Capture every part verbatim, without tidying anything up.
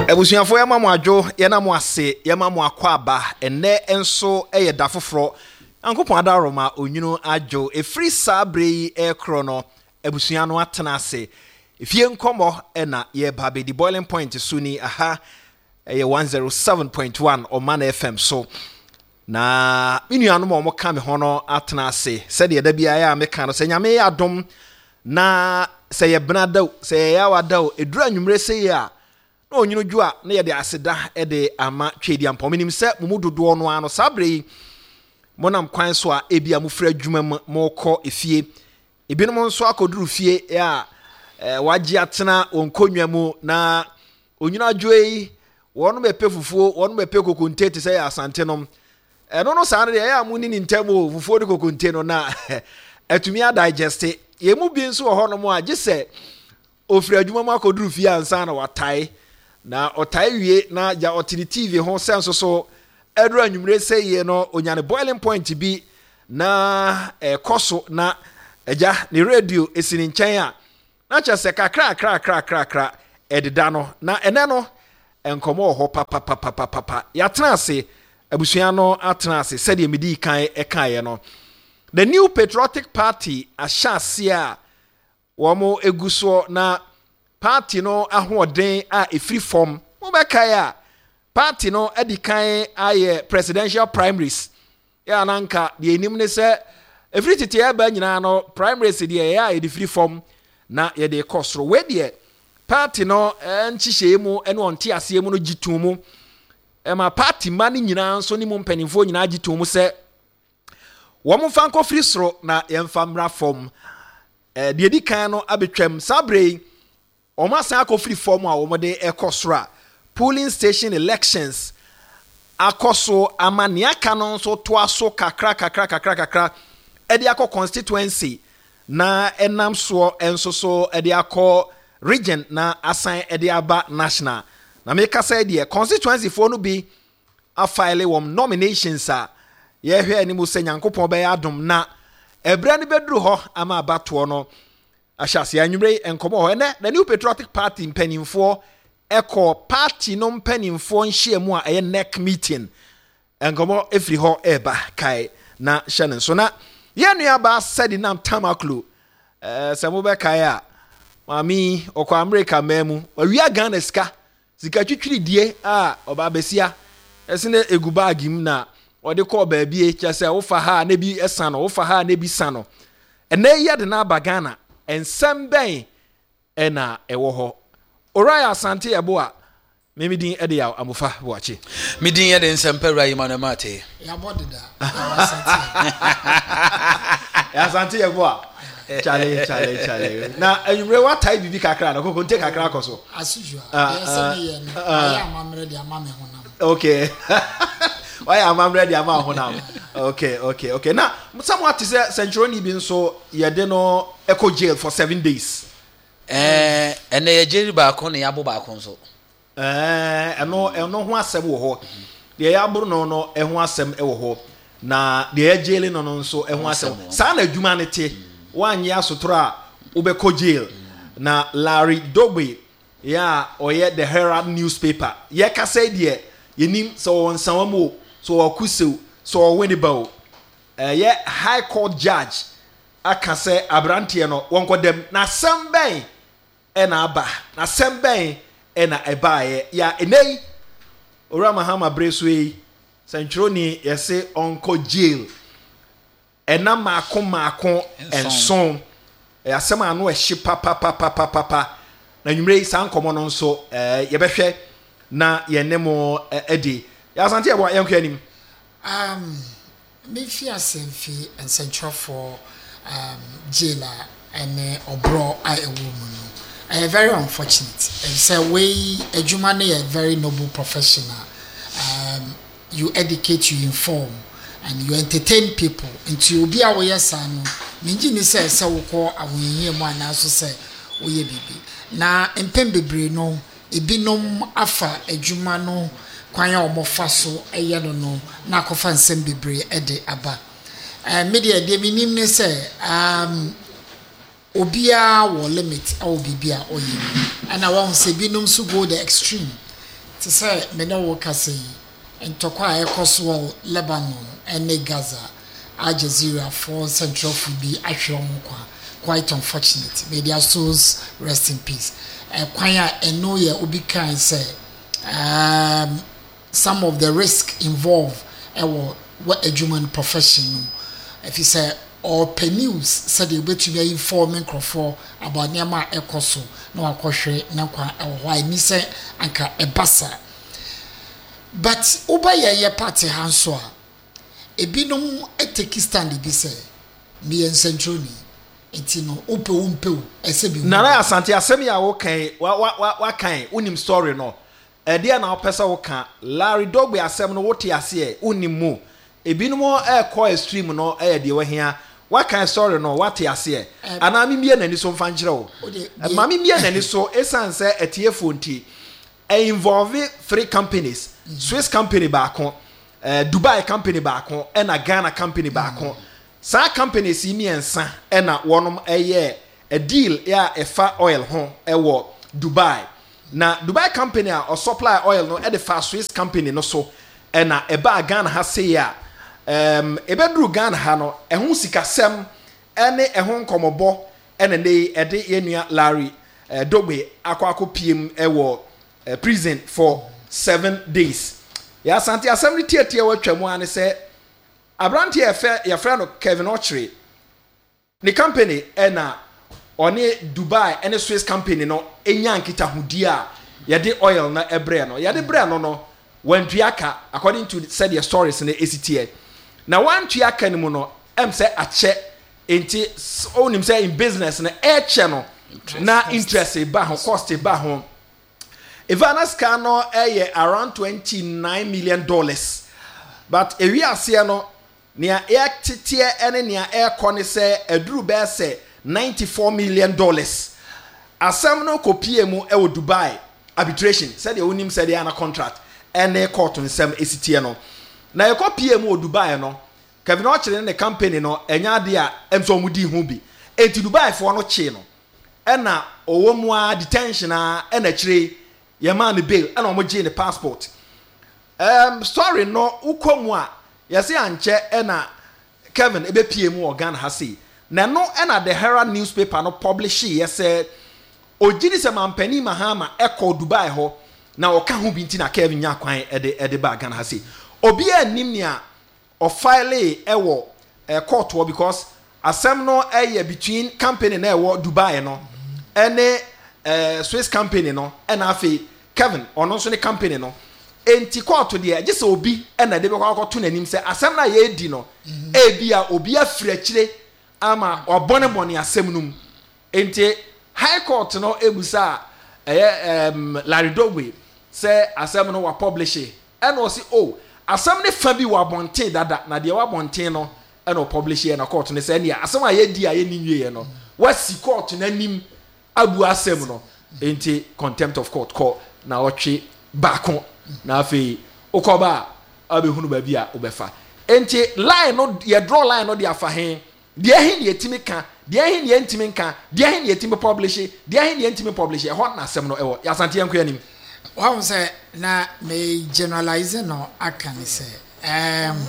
Ebusuafo yama mo adwo yana mo ase yama mo akwaba enne enso eye da foforo ankopon adaroma onyunu adwo efri sabre yi ekro no ebusua no atena ase efie nkomo ena ye ba be di boiling point suni aha eye one oh seven point one Oman F M so na minu mo mo ka me hono atena ase se de da bia ya me ka no se nyame adom na se ye benadaw se ya wadaw edura anwumre se ya no nyino djua na ye de aseda e de ama twedi ampom nim se mumudodo no ano sabre monam kwan so a ebia mufra adwuma moko efie ebinom nso akoduru fie ya eh, wagye atena onkonwa mu na onyina adwoyi wonu mepe fufuo wonu mepe kokonte te se ya asante nom eno no sa na de ya amuni ni ntamo fufuo de kokonte no na etumi a digest ye mu bi nso ho no mu a gise ofra adwuma mu akoduru fie ansa na watai na otai wie na ja otini T V ho senso so edru anwumre seye no onyane boiling point bi na ekoso na eja ni radio esini nchen a na chese kakra kra kra kra kra ededa no na ene no enkomo ho papa papa papa ya transe abusua no atranse sede medi kan ekaye no the New Patriotic Party ashase a womo eguso na party no ahoden a efri form mo be kai a party no edikan aye presidential primaries ya nanka de enim ne se efri tete ya ba nyina no primaries de ya e de free form na ye de kosro we de party no enchihye mu ene onte ase mu no gitu mu e ma party man nyina so ni mu mpanimfo nyina gitu mu se wo mo fanko free sro na ye mfamra form eh de edikan no abetwam sabre Oma sa ko free form a womode ekosra polling station elections akoso amania kanon so to aso kakra kakra kakra kakra edi akọ constituency na enam so enso so edi akọ region na assign edi aba national na make say die constituency for no bi a file wom nominations a ye hwe ani mu se Nyankopon be adom na ebra ni bedru ho ama abato no ashase anwumre enkomo ho ene the New Patriotic Party mpanimfo eko party no mpanimfo nhyiamu a eye neck meeting enkomo efri ho eba kai na hye so na ye nua ba sedi nam tamaklo eh semo be kai a mami okwa America mamu awia Ghana ska sika twitwiri die a oba besia esine egu bag im na ode call ba bie kyase wo fa ha na bi esano wo fa ha na bi sano ene ye de na ba Ghana ensem ben ena ewo ho Oraya Asante Yeboa memi din ede ya amufa boachi mi din ye de nsempɛ Rayima na mate ya bodida ya Asante ya Asante Yeboa chale chale chale na anwumre wa tai bibi kakra na kokonte kakra koso asujua ya sɛ ye no ya amamre de amame honam okay why am I ready am honam okay okay okay na somewhat is Centroni bi nso ye de no eco jail for seven days eh ene ye jail ba ko ne yabo ba ko nso eh eno eno ho asem wo ho de yabo no no e ho asem e wo ho na de ye jail no no nso e ho asem sa na adwuma ne te wanye asotro a ubeko jail na Larry Dogbe ya oye the Herald newspaper ye ka say de yenim so won sanwamo so wakusew so winibao eh ye high court judge aka say abrante no wonko dem na semben e na aba na semben e na eba ye ya enei ora mahama breswe Centroni yese onko jail ena maako maako enson e asema anu ehye papa papa papa na nwumre san komo no nso eh ye behwe na yenemo edi ya Asante Yeboa yanku anim um me fi asemfi ensentro for um jaila ene obro a ewo mu no I very unfortunate and say we adwuma na a very noble professional um you educate, you inform and you entertain people into obi a we yesano minji ni say say wo ko awonye mu ana so say wo ye bibi na empem bebre no ebinom afa adwuma no kwan ya omofa so eye no no na akofa nsem bebre ede aba eh media de minim ne say um obia wo limit awo bibia oyi and I want say binom so go the extreme to say me no wo kase ntokwa ekoso Lebanon and Gaza Al Jazeera for Central Food be ahwe kwa quite unfortunate may their souls rest in peace eh kwanya eno ye obi kan say um some of the risk involved eh what a human profession if you say or pay news said they bet to be informing crofo about nyama ekoso no akohwe na kwa why ni say anka ebasa but oba ye ye party hanso a ebinom eteki stand bi say me ensentroni etino ope umpe ese bi na na asante asem ya wo kan wa wa wa kan unim story no e dia na opesa wo kan Larry Dogbe asem no wote ase e unim mu ebinom e call stream no e de wo hia wa kan story no wate ase e ana mi mie nani so mfa nkire wo ma mi mie nani so esanse etiefo nti e involve three companies Swiss company baako uh, Dubai company baako and Ghana company baako sa companies yi miensa ena wonom eye a deal ya efa oil ho ewo Dubai na Dubai company a supply oil no e de fa Swiss company no so ena eba Ghana ha se ya um ebedru Ghana ha no ehun sikasem ene ehun komobo ene ne e de yenua Larry uh, Dogbe akwako pm ewo uh, prison for seven days ya santi assembly tietie watwamu ane se Abranti efe ya friend Kevin Ochre ni company ena oni Dubai ene Swiss company no enya nkita hudia ya de oil na ebre no ya de bre no no wantuaka according to said your stories na esitie na wantuaka ni mu no em se ache enti onim say in business na eche no na interest ba ho cost ba ho Ivana's Kano eye around twenty-nine million dollars but ewi ase no nia e titie ene nia e kone se eduru be se ninety-four million dollars asam no kopie mu e wo Dubai arbitration said the onim said the ana contract ene court nsem esitie no na e kopie mu wo Dubai no Kevin Ochre ne company no enya de a emso mudi hu bi enti Dubai fo no chi no ena owo mu a detention a ena chire ye man the bill ena omo gi ne passport um story no ukomu a yesi anche ena Kevin ebe pie mu organ ha sei na no ena the Herald newspaper no publish yese ogini se mampani mahama eko Dubai ho na oka ho binti na Kevin nya kwan ede ede ba gan ha sei obi anim nia o file ewo e court wo because asem no eye between company na ewo Dubai no ene eh Swiss company no ena afi Kevin ono so ne company no enti court de je se obi ena de be kwa to nanim se asem na ye di no e bia obi afira kire ama obone bone asem num enti high court no ebusa eh um Larry Dogbe se asem no wa publish ena o si oh asem ne fa bi wa bonten dada na de wa bonten no ena o publish e na court ne se ne asem a ye di a ye ninwie no wa si court nanim abu asem no enti contempt of court call na otwe baako na afi ukoba abehunu ba bia obefa enti line no ye draw line no dia fa hen de hin ye timi ka de hin ye ntimi nka de hin ye timi publish de hin ye ntimi publish e hot na asem no ewo ya sante yanko anim wa say na me generalize no akane say um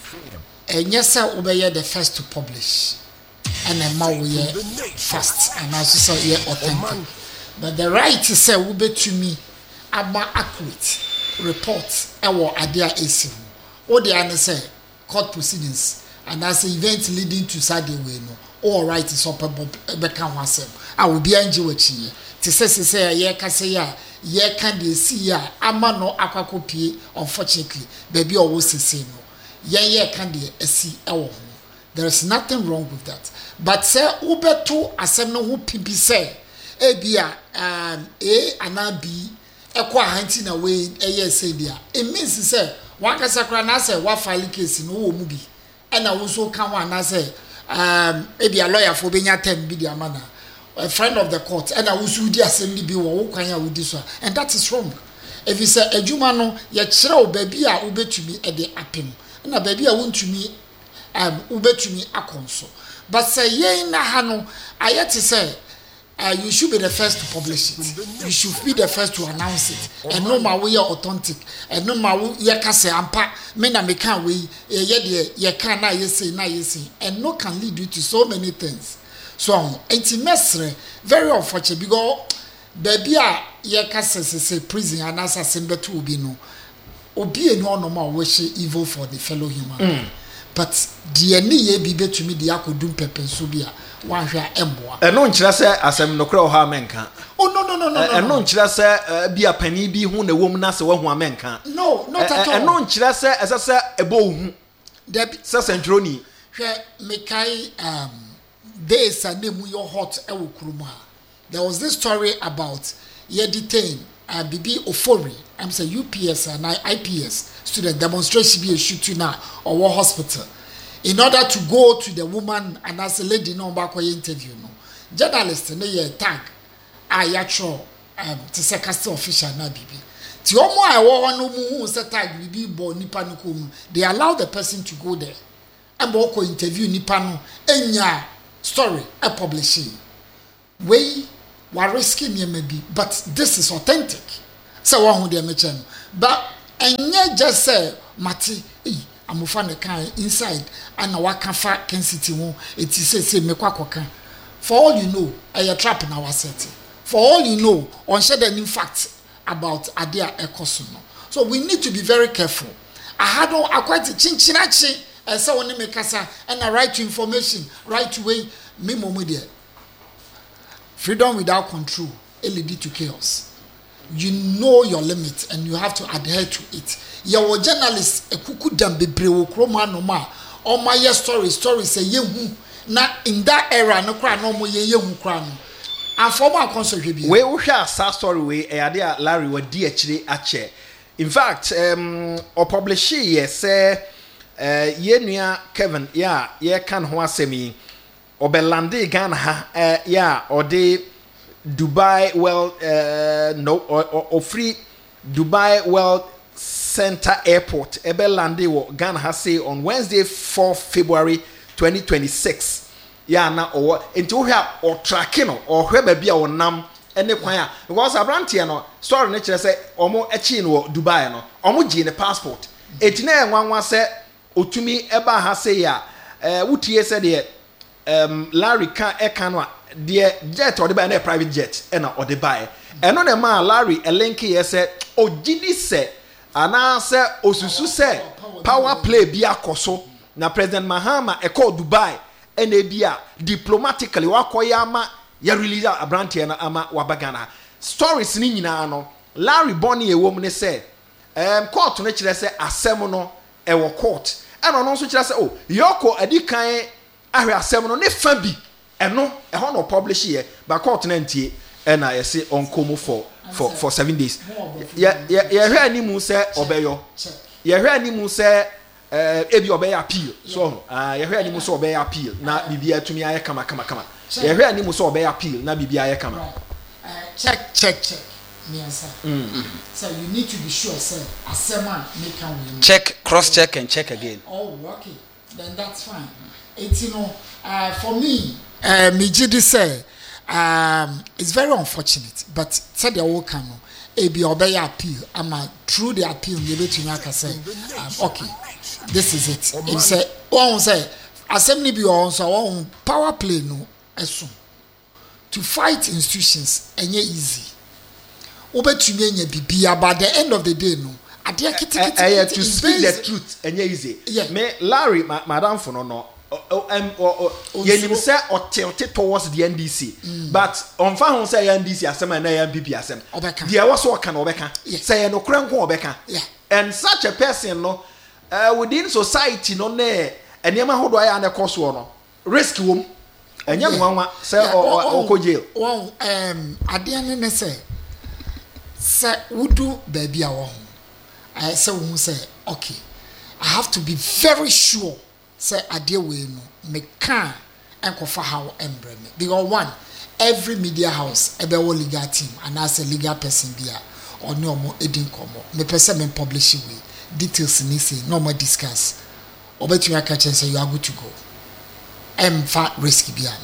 enye say obeye the first to publish and a ma we first and also say ye authentic but the right to say we be to me about accurate report ewo ade a esi o de an say court proceedings and as an event leading to Saturday way no all right is up be kan ho asem a wo bia nje wachi ti say say ye ka say ya ye kan de si ya ama no akwakopie unfortunately baby o wo sese no ye ye kan de esi ewo ho there is nothing wrong with that but say ubeto asem no ho pibi say e bia um a anabi ekwa hanti na we eye say bia it means say waka sakra na say wa file case no wo mu bi e na wo so kan wa na say um e bia lawyer for benya ten bi dia mana a friend of the court e na wo so di assembly bi wo kwan ya wo di so and that is wrong if you say adwuma no ye kire o ba bi a wo betumi e de apem na ba bi a wo ntumi um wo betumi akonso but say ye na ha no ayete say uh, you should be the first to publish it. You should be the first to announce it. And no matter we are authentic. And no matter you can say, "Ampa, me na me can we, ye ye can na ye say na ye say," and no can lead you to so many things. So, it's messy, very unfortunate because baby a ye can say say prison and as assembly to be no, obi no normal wish evil for the fellow human. Mm. But the any ye be to me the akodum pepe so bia. One share emboa. E no nkyira se asem no kra o ha menka. Oh no no no no. E no nkyira se bia pani bi hu na wom na se wo hu amenka. No, not at all. E no nkyira se ese se ebo hu. There se sentroni. Hwe mekai um days and name you hot e wo kurum ha. There was this story about ye detain uh, Bibi Ofori. I'm say U P S and I P S student demonstration be a shooting now or hospital. In order to go to the woman and as a lady no back interview no journalist no ye tag a yatro um to say castle official na bibi ti omo a wo no mu hu say tag bibi bo nipa no ko mu they allow the person to go there and bo ko interview nipa no enya story a publishing we were risking me maybe but this is authentic so one hu dey mention but enye just say mati eh amufa ne kan inside and na waka fa Ken City ho eti say say mekwa koka for all you know a trap na waseti for all you know on share the new facts about adia ekoso no so we need to be very careful I had no akwati chinchinachi e say woni mekasa and na right to information right way me momo there freedom without control it lead to chaos. You know your limits and you have to adhere to it. Your journalists ekuku dam bebre wo kroma no ma all my story story say yehu na in that era no kra no mo ye yehu kra no and for my console bi we wo hwa sa story we e ade a Larry wadi akire ache in fact um or publish ye say uh ye nua Kevin yeah ye kan ho asemi obelande Ghana ha uh, yeah or de Dubai well uh, no or, or, or free Dubai World Center Airport ebe lande wo Ghana has say on Wednesday fourth February twenty twenty-six ya na or into hwa or tracking no or hwa ba bia wonam ene kwan a because abrantie no story ne kire say omo echi no Dubai no omo gi ne passport etina enwanwa say otumi eba ha say ya eh wutie say de um Larry kan e kan no the jet or the buy private jet and or the buy and on the man Larry elenki ye say o gidi say ana say osusu say power play bi akoso na President Mahama e call Dubai and e bia diplomatically wakoya ama ya release abrantie na ama wabagana stories ni nyina no Larry Bonnie e wom ne say um court no kire say asem no e wo court and ono so kire say oh yoko adikan ahwe asem no ne fa bi eno e ho no publish here but court na ntie e na ye say on komo for for for seven days ye ye ye hwe animu say obeyo ye hwe animu say eh ebi obeyo appeal so ah ye hwe animu say obeyo appeal na bibia atumi aye kama kama kama ye hwe animu say obeyo appeal na bibia aye kama check check check me answer so you need to be sure say asema make am win check cross check and check again oh okay then that's fine it's you know uh, for me uh, me jidi say um it's very unfortunate but said the whole can e be obey appeal ama through the appeal you bet you aka say um, okay this is it if say one say assembly be on so one power play no eso to fight institutions enye easy obetumi enya bibia but the end of the day no ade kitikiti eh to speak the truth enye easy yeah. Me Larry ma, madam for no no um yenim say otilte towards the N D C mm. but on fa hon say N D C asem na N P P asem there was so kan obeka say no kran ko obeka and such a person no uh, within society no na enema hodo aya na koso no risk wom enya nwanwa say o ko jail won um ade ne ne say say wudu baby a wo I say we say okay I have to be very sure say ade we no me can enkofa how embre me because one every media house ebe wo legal team and as a legal person bia oni omo edin komo me person me publish we details ni say no more discuss obetu aka chen say you are good to go em fa risk bia ma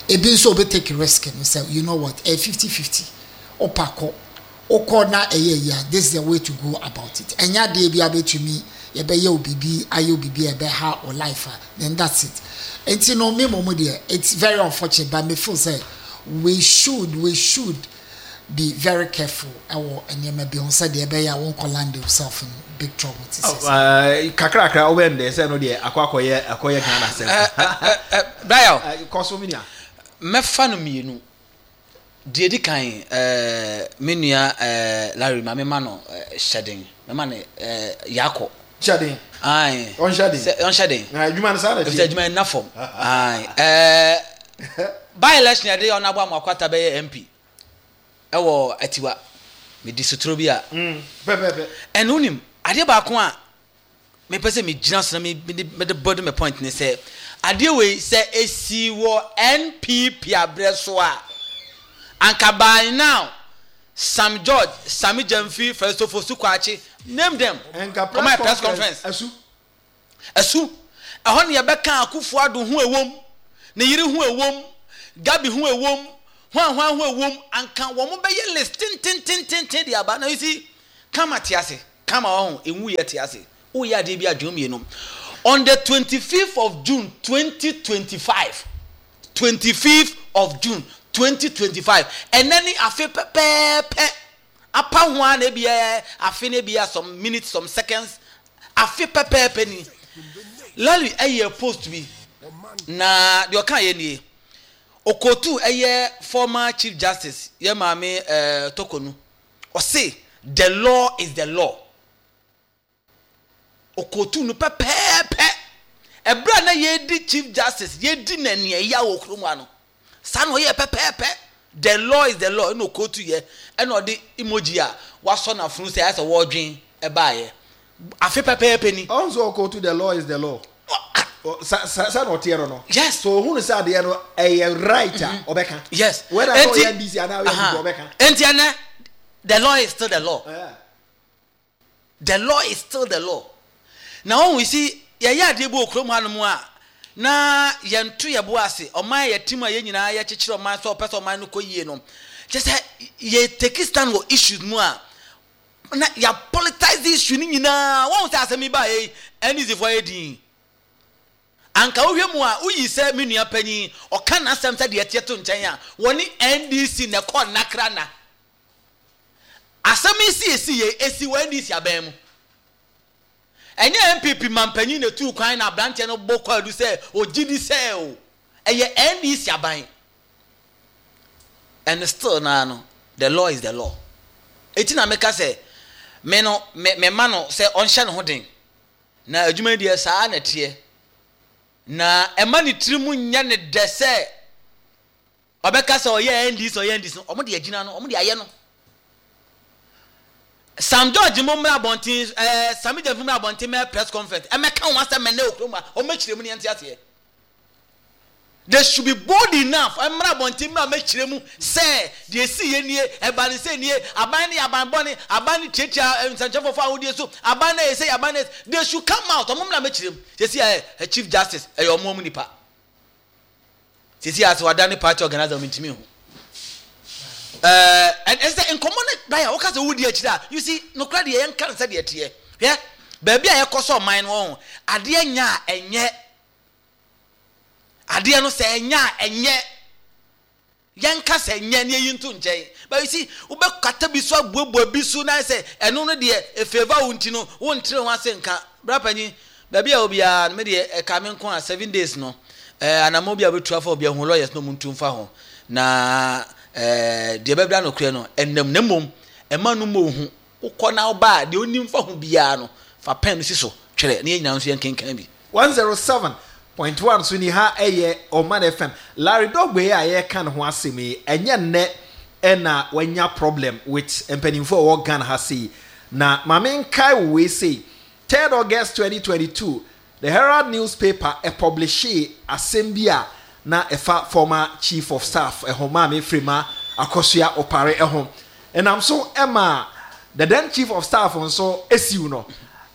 ebi nso obe take risk and say you know what a fifty fifty opako okona eye ya this is the way to go about it enya de bi abetumi ye be ye obibi aye obibi e be ha or life then that's it enti no me momo de it's very unfortunate but me feel say we should we should be very careful awo enyema bi on say de be ya won ko land yourself in big trouble this is uh kakra kakra obende say no de akwakoye akoye kan na say eh Brian kosominia mefa no mienu de di kan eh menua eh Larry ma me ma no shedding me ma ne eh yako shedding ai on shedding on shedding na adwuma na sa na e adwuma na form ai eh by election dey on agba makwata be M P ewo atiwa me di sutro bi a mm pe pe pe enunim ade ba ko a me pese me gina so na me me de body me point ne say ade we say esi wo N P P abreso a anka by now Sam George Sami Jamfi first of all Sukwachi name them enka press, press conference asu asu ehon ye beka akufo ado ho ewom ne yiri ho ewom Gabi ho ewom hwan hwan ho ewom anka wo mo beye list tin tin tin tin tin dia ba na you see kama tiase kama won enwu ye tiase o ya de bi adwom ye no on the twenty-fifth of June twenty twenty-five twenty-fifth of June twenty twenty-five and then afi pepe apa ho na bia afi na bia some minutes some seconds afi pepe ni lali eye post bi na de okan ye ni Okotu eye former Chief Justice ye maame eh Tokonu o say the law is the law Okotu no pepepe ebra na ye di Chief Justice ye di na ne ya wo kromu ano san o ye pepepe the law is the law no Okotu ye e no de emoji a waso na funu say as a wordwen e ba ye afi pepepe ni also Okotu the law is the law sa sa sa no tiero no yes so who say dey no a writer obeka yes whether I know N D C and now obeka enti the law is still the law yeah. The law is still the law now when we see ya ya de bo okrom hanom a na yentu ye bo ase oman ye tim a ye nyina ye kekere oman so person oman no koyie no just ye take stand go issues mu a na ya politicize this issue ni nyina won say asemi ba eh any is for edin anka ohwe mu a uyi se menua panyi o ka na asem se de tieto nchen a woni N D C ne ko nakra na asemi si esi ye esi wa N D C aban mu enye M P P mampanyi ne tu kwan na branche no bokwadu se ogidi se o eye N D C aban and still na no the law is the law etina meka se me no me me ma no se onhye no hoden na adwuma die saa na tie na ema ni trimu nya ne de se obeka se oye N D C oye N D C omo de agina no omo de aye no Sam George Mumra Bontin eh Sami Jefumra Bontin me press conference e me kan wan se me na okroma o me kiremu ne ante ase they should be bold enough e mra Bontin me me kiremu say they see ye nie e ba ne say nie aban ne aban boni aban ne checha nsanchefo fa awudie so aban na say aban they should come out o mra me kiremu they see a Chief Justice e yo mom nipa they see as wadane party organizer mintimi ho Uh, and as the in common by a occasion would you see no credit and cancer yet here. Yeah, baby, I cost mine won. A dear nya and yet a dear no say nya and yet Yanka say nya near you to jay. But you see, Uber Katabi so bobo be soon I say, and only dear a favor won't you know, won't tell one senka. Brapany, baby, I'll be a media a coming corner seven days no. And I'm mobile travel be a lawyers no moon to faho. Na eh de bebra no kure no enam namom ema no mo hu ukọ na ba de onim fa hu bia no fa pen si so twere ne nyina nso yenkenkan bi one oh seven point one so ni ha eye Oman F M Larry Dogbe ya ye kan ho asemi enye nne ena wanya problem with empanimfo wo Ghana ha sei na mamen kai we say third August twenty twenty-two the Herald newspaper e publish asembia na efa former chief of staff ehoma me frima akosua opare ehom and am so Emma the then chief of staff on so esiu no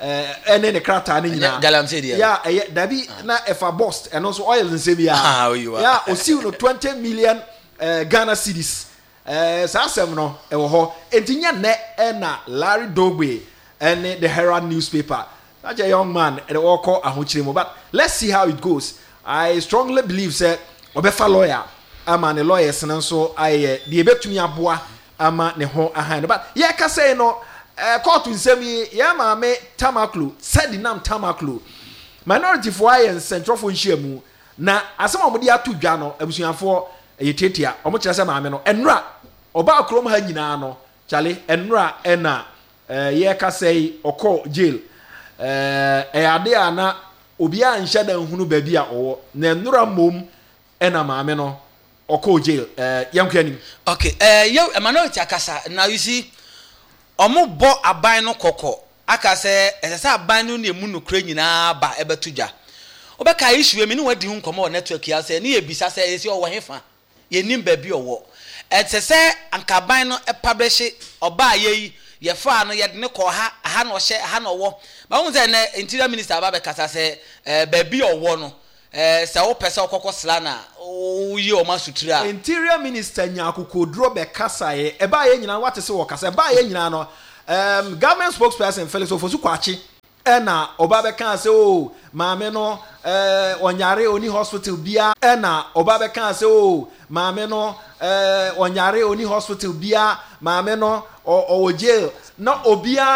eh ene ne krata ne nyina galamsey dia ya eh dabi na efa boss eno so oil nse bia ya osiw no twenty million uh, Ghana cedis eh sasem no e wo ho entinya ne e na Larry Dogbe and the Herald newspaper. Such a young man and all call Ahuchirimo. But let's see how it goes. I strongly believe that Obefa lawyer, I'm a lawyer, and so I the bet to me aboa ama ne ho ahan. But yeah, can say no court in semi yama me tamaklu said the name tamaklu. Minority for I and central for Shimu. Na asama mudi atu dwa no abusuafo yetetia omo kire se maame no enra oba krom ha nyina no chale enra ena eh ye ka sei oko jail eh e ade ana obi a nhya da nhunu ba bi a owo na enra mom ena maame no oko jail eh yankwanim. Okay, eh yo minority akasa now you see omo bo aban no kokko aka se esese aban no na emu no kra nyina ba ebetudwa obeka issue me ni wadi hu nkomo network ya se ni ebisa se esi owo hefa ye nim ba bi owo etese ankaban no e publish oba ye ye fa no ye de ne ko ha ha no hye ha no wo ba hu se na interior minister ba be kasa se eh ba bi owo no eh se wo pese okoko sla na o yi o masutura interior minister nyakokodro be kasa ye e ba ye nyina wate se wo kasa e ba ye nyina no um government spokesperson Felix Ofosu Kwachi ena oba be kan se o maame no eh onyare oni hospital bia ena oba be kan se o maame no eh onyare oni hospital bia maame no o o jail na obia